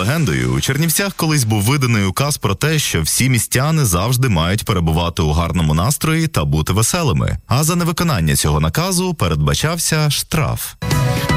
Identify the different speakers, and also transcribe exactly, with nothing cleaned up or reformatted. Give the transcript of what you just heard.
Speaker 1: легендою, у Чернівцях колись був виданий указ про те, що всі містяни завжди мають перебувати у гарному настрої та бути веселими. А за невиконання цього наказу передбачався штраф.